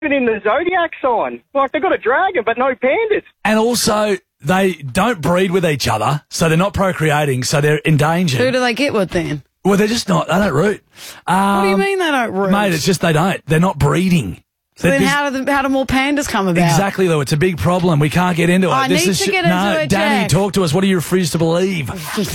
even in the zodiac sign. Like, they've got a dragon, but no pandas. And also, they don't breed with each other, so they're not procreating, so they're endangered. Who do they get with then? Well, they're just not. They don't root. What do you mean they don't root? Mate, it's just they don't. They're not breeding. So then how do more pandas come about? Exactly, though. It's a big problem. We can't get into it. I need to get into it, Danny, Jack. talk to us. What do you refuse to believe?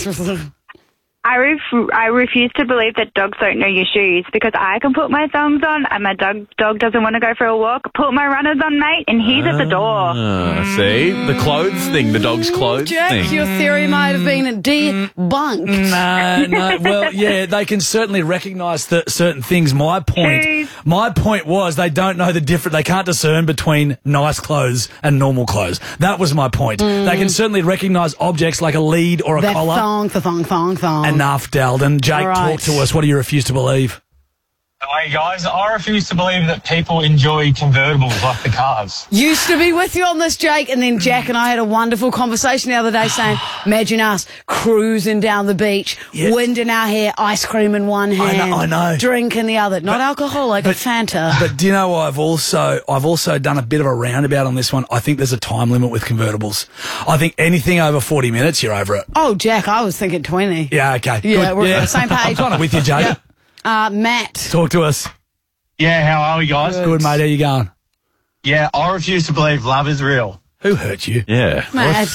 I refuse to believe that dogs don't know your shoes, because I can put my thumbs on and my dog doesn't want to go for a walk. Put my runners on, mate, and he's at the door. See? The clothes thing, the dog's clothes Jack, thing. your theory might have been debunked. No. Well, yeah, they can certainly recognise certain things. My point was they don't know the difference. They can't discern between nice clothes and normal clothes. That was my point. They can certainly recognise objects like a lead or a collar. The thong. Enough, Dalden. Jake, talk to us. What do you refuse to believe? Hey guys, I refuse to believe that people enjoy convertibles like the cars. Used to be with you on this, Jake, and then Jack and I had a wonderful conversation the other day saying, imagine us cruising down the beach, wind in our hair, ice cream in one hand, I know. drink in the other. Not alcoholic, but Fanta. But do you know what? I've also done a bit of a roundabout on this one. I think there's a time limit with convertibles. I think anything over 40 minutes, you're over it. Oh, Jack, I was thinking 20. Yeah, okay. Yeah, Good. we're on the same page. I'm kind of with you, Jake. Yep. Matt. Talk to us. Yeah, how are we, guys? Good, mate. How you going? Yeah, I refuse to believe love is real. Who hurt you? Yeah. Matt.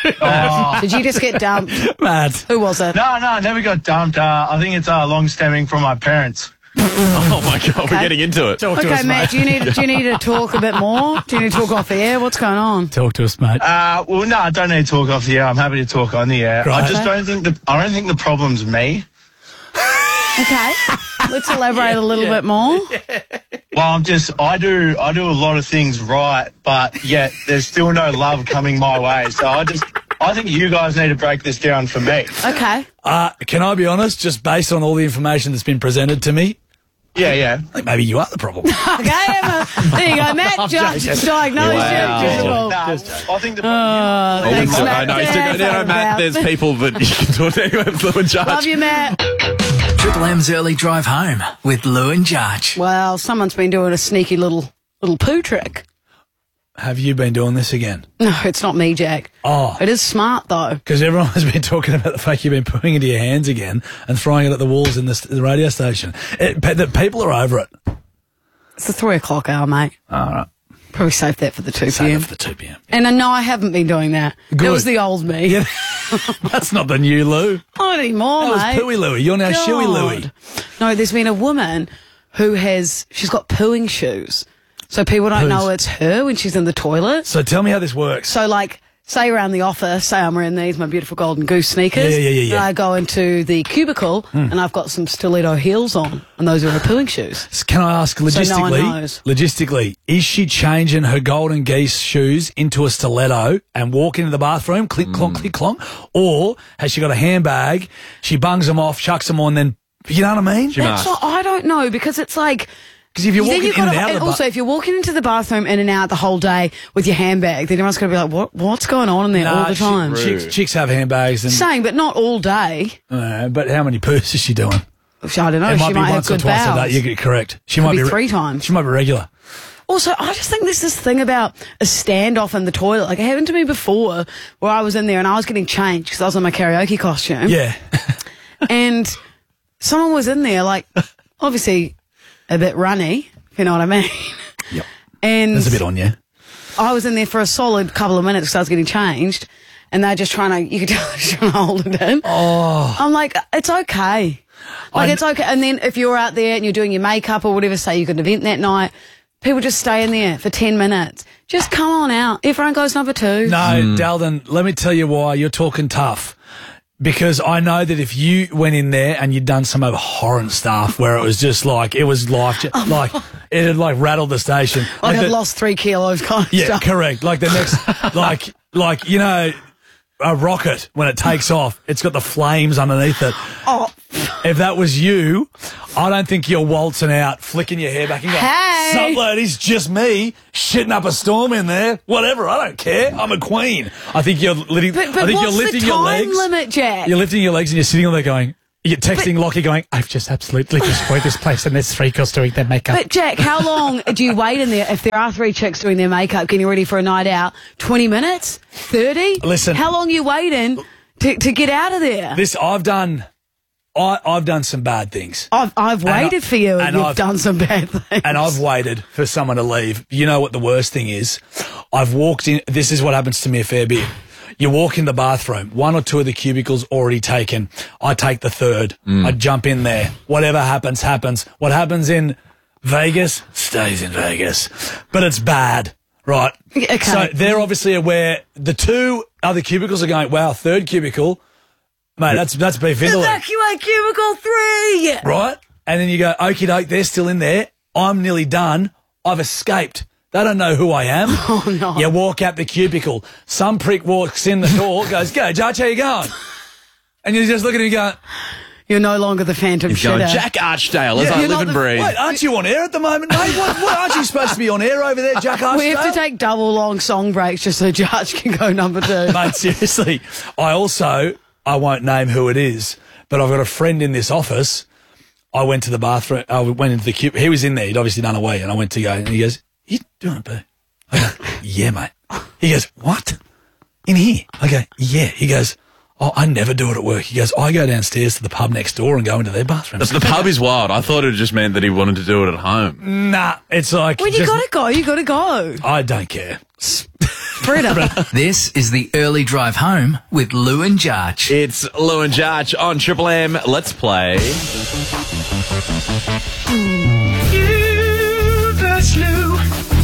Did you just get dumped? Matt. Who was it? No, I never got dumped. I think it's long stemming from my parents. Oh, my God. We're getting into it. Talk to us, Matt, do you need to talk a bit more? Do you need to talk off the air? What's going on? Talk to us, mate. Well, no, I don't need to talk off the air. I'm happy to talk on the air. Right. I just don't think the problem's me. Okay. Let's elaborate a little bit more. Well, I do a lot of things right, but yet there's still no love coming my way. So I think you guys need to break this down for me. Okay. Can I be honest? Just based on all the information that's been presented to me, Yeah. I think maybe you are the problem. Okay, Emma. There you go, Matt. Just diagnosed you. I think the problem. Thanks, Matt. Matt, there's people that you can talk to anyway with Lou and Judge. Love you, Matt. Triple M's Early Drive Home with Lou and Judge. Well, someone's been doing a sneaky little poo trick. Have you been doing this again? No, it's not me, Jack. Oh. It is smart, though. Because everyone has been talking about the fact you've been putting it into your hands again and throwing it at the walls in the radio station. The people are over it. It's the 3 o'clock hour, mate. All right. Probably save that for the 2 Save p.m. it for the 2 p.m. And no, I haven't been doing that. Good. It was the old me. Yeah. That's not the new Lou. Not anymore, That mate. was Pooey Louie. You're now Shoey Louie. No, there's been a woman she's got pooing shoes. So people don't know it's her when she's in the toilet. So tell me how this works. So, like, say around the office, say I'm wearing these, my beautiful golden goose sneakers. Yeah. And I go into the cubicle and I've got some stiletto heels on, and those are her pooing shoes. Can I ask So no one knows. logistically, is she changing her golden geese shoes into a stiletto and walk into the bathroom, click, clonk, click, clonk? Or has she got a handbag, she bungs them off, chucks them on, then, you know what I mean? That's what I don't know, because it's like... Because if you're then walking you've in got and out to, of the also, if you're walking into the bathroom in and out the whole day with your handbag, then everyone's going to be like, what's going on in there all the time? Chicks have handbags. And, Saying, but not all day. but how many poos is she doing? I don't know. It might She be might have once or good twice bowels. a day. You're correct. She Could might be be 3 times. She might be regular. Also, I just think there's this thing about a standoff in the toilet. Like, it happened to me before where I was in there and I was getting changed because I was in my karaoke costume. Yeah. And someone was in there, like, obviously a bit runny, if you know what I mean. Yep. And There's a bit on you. I was in there for a solid couple of minutes because I was getting changed. And they're just trying to, you could tell they're trying to hold it in. Oh. I'm like, it's okay. Like, it's okay. And then if you're out there and you're doing your makeup or whatever, say you've got an event that night, people just stay in there for 10 minutes. Just come on out. Everyone goes number 2. No, Dalden, let me tell you why you're talking tough. Because I know that if you went in there and you'd done some abhorrent stuff where it was just like, it was life, like, it had like rattled the station. Like I've lost 3 kilos kind of Yeah, stuff. correct. Like the next, like, you know, a rocket, when it takes off, it's got the flames underneath it. Oh. If that was you, I don't think you're waltzing out, flicking your hair back and going, Hey. "Sup, ladies, just me, shitting up a storm in there. Whatever, I don't care. I'm a queen." I think you're lifting, But I think what's you're lifting the your time legs. limit, Jack? You're lifting your legs and you're sitting on there going, You're texting Lockie going, I've just absolutely destroyed this place and there's 3 girls doing their makeup. But Jack, how long do you wait in there if there are 3 chicks doing their makeup, getting ready for a night out? 20 minutes? 30? Listen. How long are you waiting to get out of there? I've done some bad things. I've waited for you and you've done some bad things. And I've waited for someone to leave. You know what the worst thing is? I've walked in. This is what happens to me a fair bit. You walk in the bathroom, 1 or 2 of the cubicles already taken. I take the 3rd. I jump in there. Whatever happens, happens. What happens in Vegas stays in Vegas. But it's bad, right? Okay. So they're obviously aware. The 2 other cubicles are going, wow, 3rd cubicle. Mate, that's beef vindaloo. Evacuate cubicle 3! Right? And then you go, okie doke, they're still in there. I'm nearly done. I've escaped. They don't know who I am. Oh, no. You walk out the cubicle. Some prick walks in the door, goes, "G'day, Judge, how you going?" And you just look at him going, You're no longer the phantom He's going, shitter. Jack Archdale, as I you're live not and breathe. wait, aren't you on air at the moment, mate? What aren't you supposed to be on air over there, Jack Archdale? We have to take double long song breaks just so Judge can go number 2. Mate, seriously. I won't name who it is, but I've got a friend in this office. I went to the bathroom. I went into the cubicle. He was in there. He'd obviously done a wee, and I went to go, and he goes, "You doing it, boo?" I go, "Yeah, mate." He goes, "What? In here?" I go, "Yeah." He goes, "Oh, I never do it at work." He goes, "I go downstairs to the pub next door and go into their bathroom." The pub is wild. I thought it just meant that he wanted to do it at home. Nah, it's like... When you gotta go, you gotta go. I don't care. Freedom. This is the early drive home with Lou and Jarch. It's Lou and Jarch on Triple M. Let's play. You versus Lou.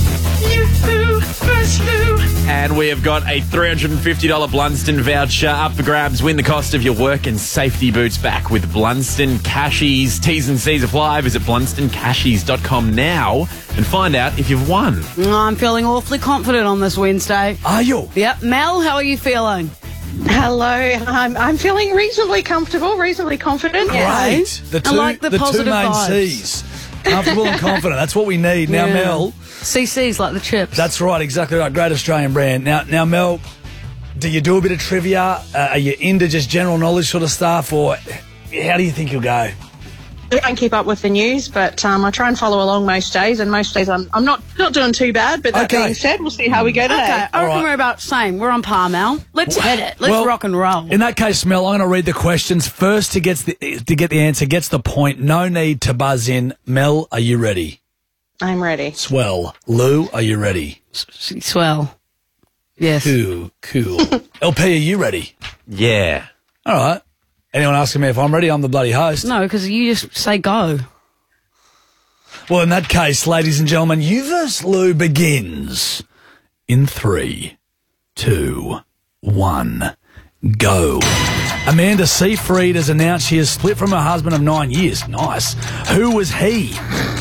You versus Lou. And we have got a $350 Blunston voucher up for grabs. Win the cost of your work and safety boots back with Blunston Cashies. T's and C's apply. Visit BlunstonCashies.com now and find out if you've won. I'm feeling awfully confident on this Wednesday. Are you? Yep. Mel, how are you feeling? Hello, I'm feeling reasonably comfortable, reasonably confident. Great. The I like the two positive main vibes. C's. Comfortable and confident. That's what we need. Now, Yeah. Mel... CC's like the chips. That's right, exactly right. Great Australian brand. Now, Mel, do you do a bit of trivia? Are you into just general knowledge sort of stuff, or how do you think you'll go? I don't keep up with the news, but I try and follow along most days, and most days I'm not doing too bad, but that Okay. being said, we'll see how we go today. Okay, I reckon right. we're about the same. We're on par, Mel. Let's hit it. Let's Well, rock and roll. In that case, Mel, I'm going to read the questions. First to get the answer gets the point. No need to buzz in. Mel, are you ready? I'm ready. Swell. Lou, are you ready? Swell. Yes. Cool. LP, are you ready? Yeah. All right. Anyone asking me if I'm ready? I'm the bloody host. No, because you just say go. Well, in that case, ladies and gentlemen, You vs. Lou begins in 3, 2, 1, go. Amanda Seyfried has announced she has split from her husband of 9 years. Nice. Who was he?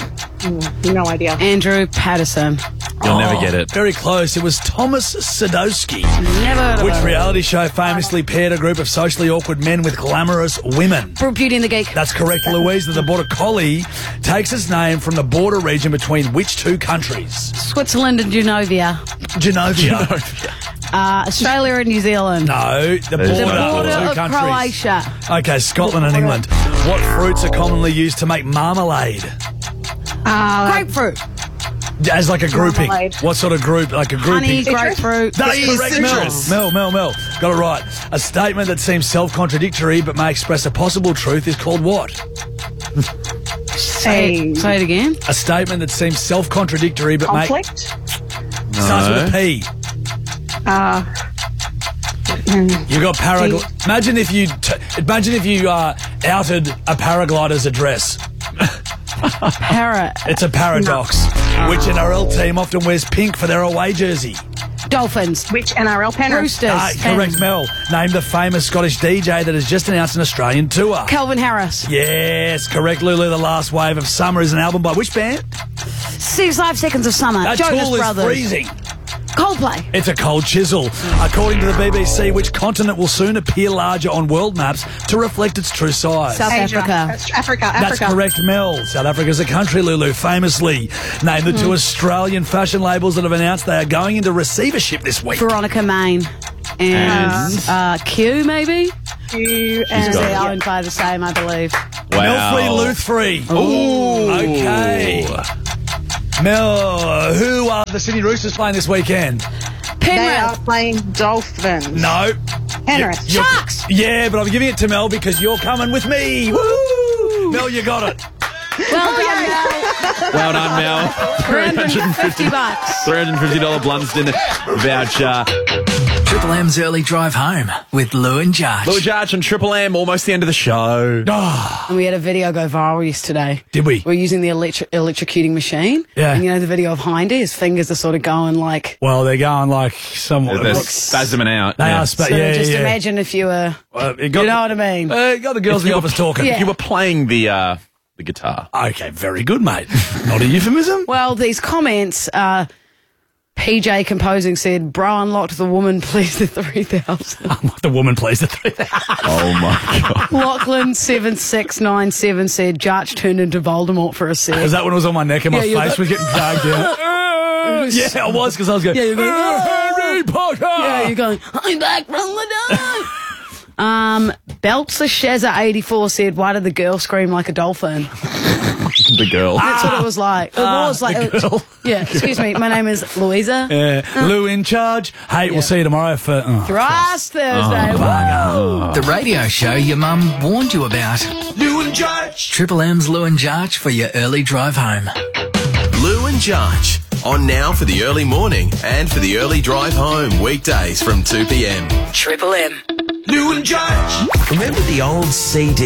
No idea. Andrew Patterson. You'll never get it. Very close. It was Thomas Sadowski. Never heard of Which him. reality show famously paired a group of socially awkward men with glamorous women? Beauty and the Geek. That's correct, Louise. The Border Collie takes its name from the border region between which 2 countries? Switzerland and Genovia. Genovia. Australia and New Zealand. No, the border, The border of 2 of countries. Croatia. Okay, Scotland and England. What fruits are commonly used to make marmalade? Grapefruit. As like a grouping. Marmalade. What sort of group? Like a grouping? Honey, grapefruit. That's correct, citrus. Mel. Got it right. A statement that seems self-contradictory but may express a possible truth is called what? Say it again. A statement that seems self-contradictory but may... Conflict? Starts with a P. You got paraglide. Imagine if you outed a paraglider's address. Parrot. It's a paradox. Which NRL team often wears pink for their away jersey? Dolphins. Which NRL pennant? Roosters. Correct, Mel. Name the famous Scottish DJ that has just announced an Australian tour. Calvin Harris. Yes, correct, Lulu. The Last Wave of Summer is an album by which band? 5 Seconds of Summer. That Jonas tool is Brothers. freezing. Coldplay. It's a cold chisel. According to the BBC, which continent will soon appear larger on world maps to reflect its true size? South Asia. Africa. That's Africa. That's correct, Mel. South Africa's a country, Lulu, famously. Name the 2 Australian fashion labels that have announced they are going into receivership this week. Veronica Main. And Q, maybe? you. And They're owned by the same, I believe. Wow. Mel free, Luth free. Ooh. Okay. Mel, who are the Sydney Roosters playing this weekend? They are Penrith. playing Dolphins. No. Penrith. Sharks. Yeah, but I'm giving it to Mel because you're coming with me. Woo! Mel, you got it. Well done, Mel. Well done, Mel. $350. $350 Blunston voucher. Triple M's early drive home with Lou and Josh. Lou Jarch on Triple M, almost the end of the show. And we had a video go viral yesterday. Did we? We're using the electrocuting machine. Yeah. And you know the video of Hindy? His fingers are sort of going like... Well, they're going like somewhat. They're spasming out. They Yeah. are So just imagine if you were... you you know what I mean? got the girls in the office talking. Yeah. You were playing the guitar. Okay, very good, mate. Not a euphemism. Well, these comments... PJ Composing said, bro unlocked the woman, please the 3,000. The woman plays the 3,000. Oh, my God. Lachlan 7697 said, Jarch turned into Voldemort for a sec. Is that when it was on my neck and my Yeah, face was getting dragged out? Yeah, I was because I was going, Yeah, you're going, Harry Potter! Yeah, you're going, I'm back from the dead. Beltzer Shazza 84 said, why did the girl scream like a dolphin? The girl. That's what it was like. It was like, the girl. yeah, excuse me, my name is Louisa. Lou in charge. Hey, we'll see you tomorrow for... Thrice Thursday. Woo! The radio show your mum warned you about. Lou and Jarch. Triple M's Lou and Jarch for your early drive home. Lou and Jarch. On now for the early morning and for the early drive home. Weekdays from 2 p.m. Triple M. Lou and Jarch. Remember the old CD?